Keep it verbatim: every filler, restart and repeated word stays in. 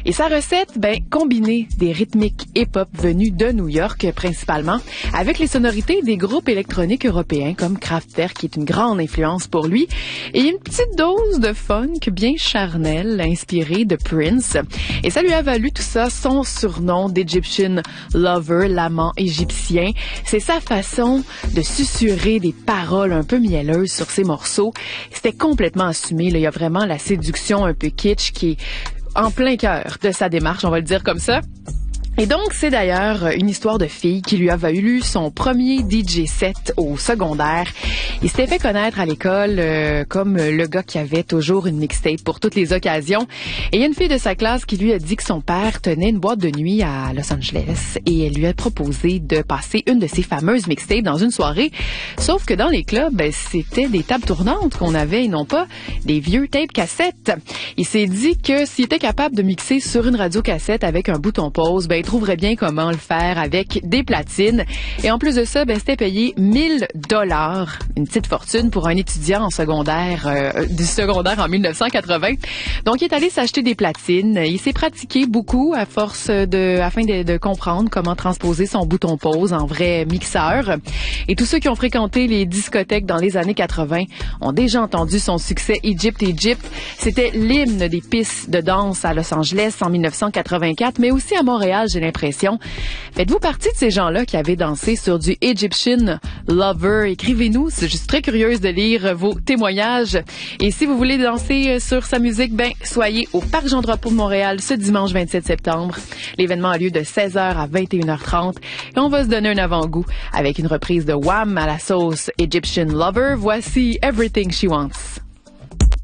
Et sa recette, ben, combiner des rythmiques hip-hop venus de New York principalement, avec les sonorités des groupes électroniques européens comme Kraftwerk, qui est une grande influence pour lui, et une petite dose de funk bien charnel, inspirée de Prince. Et ça lui a valu tout ça son surnom d'Egyptian Lover, l'amant égyptien. C'est sa façon de susurrer des paroles un peu mielleuses sur ses morceaux. C'était complètement assumé. Là. Il y a vraiment la séduction un peu kitsch qui est en plein cœur de sa démarche, on va le dire comme ça. Et donc, c'est d'ailleurs une histoire de fille qui lui a valu son premier D J set au secondaire. Il s'était fait connaître à l'école euh, comme le gars qui avait toujours une mixtape pour toutes les occasions. Et il y a une fille de sa classe qui lui a dit que son père tenait une boîte de nuit à Los Angeles et elle lui a proposé de passer une de ses fameuses mixtapes dans une soirée. Sauf que dans les clubs, ben, c'était des tables tournantes qu'on avait et non pas des vieux tapes cassettes. Il s'est dit que s'il était capable de mixer sur une radio cassette avec un bouton pause, ben, il trouverait bien comment le faire avec des platines. Et en plus de ça, ben, c'était payé mille dollars, une petite fortune pour un étudiant en secondaire, euh, du secondaire en mille neuf cent quatre-vingts. Donc, il est allé s'acheter des platines. Il s'est pratiqué beaucoup à force de, afin de, de comprendre comment transposer son bouton pause en vrai mixeur. Et tous ceux qui ont fréquenté les discothèques dans les années quatre-vingts ont déjà entendu son succès Egypt, Egypt. C'était l'hymne des pistes de danse à Los Angeles en mille neuf cent quatre-vingt-quatre, mais aussi à Montréal, j'ai l'impression. Faites-vous partie de ces gens-là qui avaient dansé sur du Egyptian Lover? Écrivez-nous, je suis très curieuse de lire vos témoignages. Et si vous voulez danser sur sa musique, ben soyez au Parc Jean-Drapeau de Montréal ce dimanche vingt-sept septembre. L'événement a lieu de seize heures à vingt et une heures trente et on va se donner un avant-goût avec une reprise de Wham à la sauce Egyptian Lover. Voici Everything She Wants.